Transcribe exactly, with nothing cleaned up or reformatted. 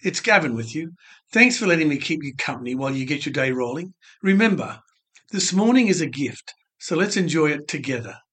It's Gavin with you. Thanks for letting me keep you company while you get your day rolling. Remember, this morning is a gift, so let's enjoy it together.